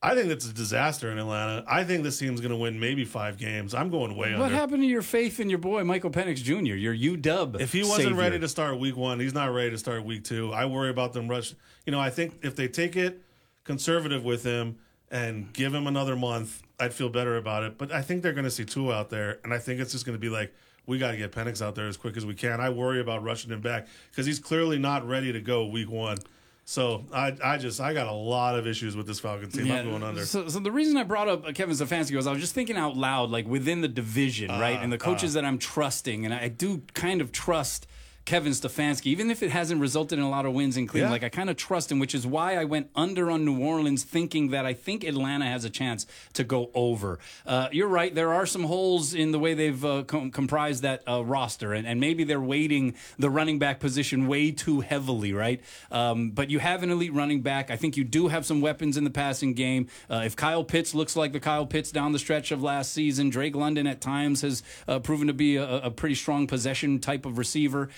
I think it's a disaster in Atlanta. I think this team's going to win maybe 5 games. I'm going way under. What happened to your faith in your boy, Michael Penix Jr., your UW If he wasn't savior? ready to start week 1, he's not ready to start week 2. I worry about them rush. I think if they take it conservative with him and give him another month, I'd feel better about it. But I think they're going to see Tua out there, and I think it's just going to be like, we got to get Penix out there as quick as we can. I worry about rushing him back because he's clearly not ready to go week 1. So I got a lot of issues with this Falcons team. I'm going under. So the reason I brought up Kevin Stefanski was I was just thinking out loud, like within the division, right? And the coaches that I'm trusting, and I do kind of trust Kevin Stefanski, even if it hasn't resulted in a lot of wins in Cleveland. Yeah. Like, I kind of trust him, which is why I went under on New Orleans, thinking that I think Atlanta has a chance to go over. You're right. There are some holes in the way they've comprised that roster, and maybe they're weighting the running back position way too heavily, right? But you have an elite running back. I think you do have some weapons in the passing game. If Kyle Pitts looks like the Kyle Pitts down the stretch of last season, Drake London at times has proven to be a pretty strong possession type of receiver.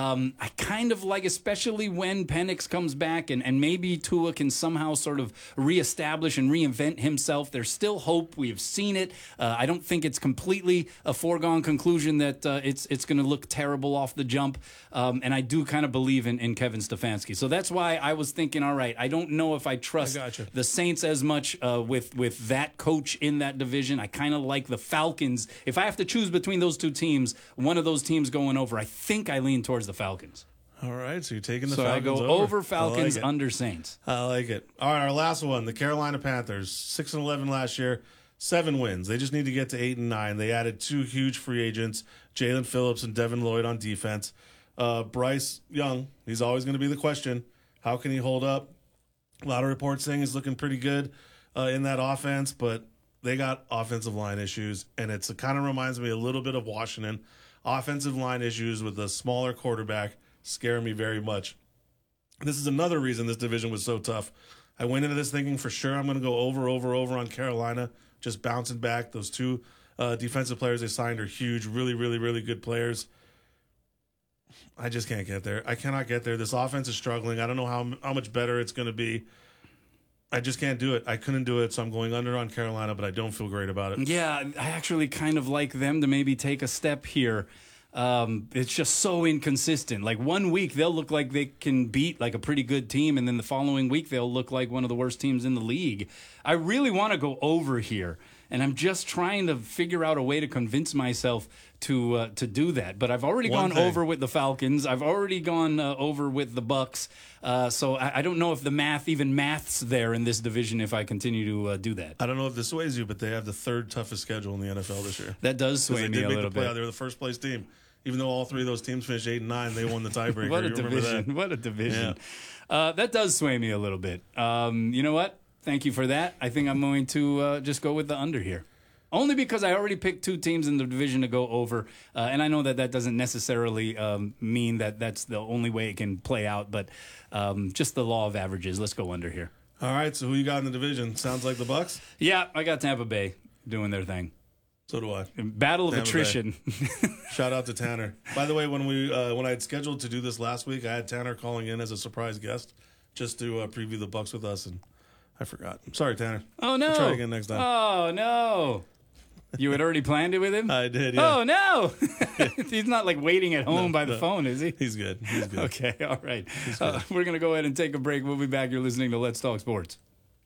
I kind of like, especially when Penix comes back and maybe Tua can somehow sort of reestablish and reinvent himself. There's still hope. We have seen it. I don't think it's completely a foregone conclusion that it's going to look terrible off the jump. And I do kind of believe in Kevin Stefanski. So that's why I was thinking, all right, I don't know if I trust the Saints as much with that coach in that division. I kind of like the Falcons. If I have to choose between those two teams, one of those teams going over, I think I lean towards the Falcons. All right, so you're taking the so Falcons I go over Falcons, under Saints. I like it. All right, our last one, the Carolina Panthers, 6-11 last year, 7 wins. They just need to get to 8-9. They added 2 huge free agents, Jalen Phillips and Devin Lloyd on defense. Bryce Young, he's always going to be the question. How can he hold up? A lot of reports saying he's looking pretty good in that offense, but they got offensive line issues, and it kind of reminds me a little bit of Washington. Offensive line issues with a smaller quarterback scare me very much. This is another reason this division was so tough. I went into this thinking for sure I'm going to go over on Carolina, just bouncing back. Those 2 defensive players they signed are huge, really, really, really good players. I just can't get there. I cannot get there. This offense is struggling. I don't know how much better it's going to be. I just can't do it. I couldn't do it, so I'm going under on Carolina, but I don't feel great about it. Yeah, I actually kind of like them to maybe take a step here. It's just so inconsistent. Like, one week they'll look like they can beat like a pretty good team, and then the following week they'll look like one of the worst teams in the league. I really want to go over here, and I'm just trying to figure out a way to convince myself to do that. But I've already gone over with the Falcons. I've already gone over with the Bucks. So I don't know if the math even maths there in this division if I continue to do that. I don't know if this sways you, but they have the 3rd toughest schedule in the NFL this year. That does sway me a little bit. They were the first place team. Even though all 3 of those teams finished 8-9, they won the tiebreaker. What a division. What a division. Yeah. That does sway me a little bit. You know what? Thank you for that. I think I'm going to just go with the under here. Only because I already picked 2 teams in the division to go over, and I know that doesn't necessarily mean that that's the only way it can play out, but just the law of averages. Let's go under here. All right, so who you got in the division? Sounds like the Bucks? Yeah, I got Tampa Bay doing their thing. So do I. Battle of attrition. Shout out to Tanner. By the way, when I had scheduled to do this last week, I had Tanner calling in as a surprise guest just to preview the Bucks with us, and I forgot. I'm sorry, Tanner. Oh, no. We'll try again next time. Oh, no. You had already planned it with him? I did, yeah. Oh, no. He's not like waiting at home by the phone, is he? He's good. He's good. Okay, all right. We're going to go ahead and take a break. We'll be back. You're listening to Let's Talk Sports.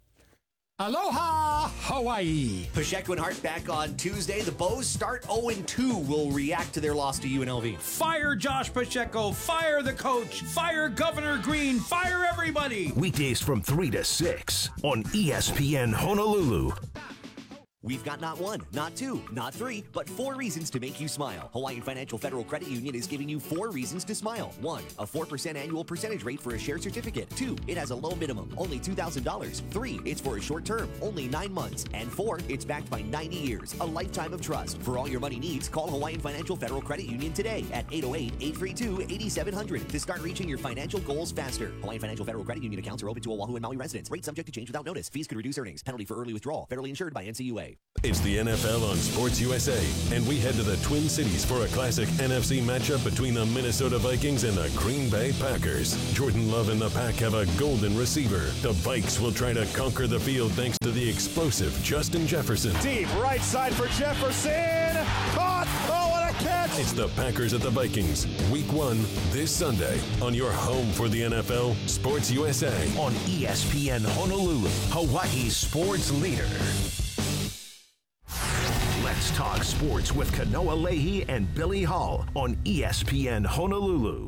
Aloha, Hawaii. Pacheco and Hart back on Tuesday. The Bows start 0-2. Will react to their loss to UNLV. Fire Josh Pacheco. Fire the coach. Fire Governor Green. Fire everybody. Weekdays from 3 to 6 on ESPN Honolulu. We've got not 1, not 2, not 3, but 4 reasons to make you smile. Hawaiian Financial Federal Credit Union is giving you 4 reasons to smile. 1, a 4% annual percentage rate for a share certificate. 2, it has a low minimum, only $2,000. 3, it's for a short term, only 9 months. And 4, it's backed by 90 years, a lifetime of trust. For all your money needs, call Hawaiian Financial Federal Credit Union today at 808-832-8700 to start reaching your financial goals faster. Hawaiian Financial Federal Credit Union accounts are open to Oahu and Maui residents. Rate subject to change without notice. Fees could reduce earnings. Penalty for early withdrawal. Federally insured by NCUA. It's the NFL on Sports USA, and we head to the Twin Cities for a classic NFC matchup between the Minnesota Vikings and the Green Bay Packers. Jordan Love and the Pack have a golden receiver. The Vikes will try to conquer the field thanks to the explosive Justin Jefferson. Deep right side for Jefferson. Caught! Oh, what a catch! It's the Packers at the Vikings, Week 1, this Sunday, on your home for the NFL, Sports USA. On ESPN Honolulu, Hawaii's sports leader. Let's talk sports with Kanoa Leahy and Billy Hall on ESPN Honolulu.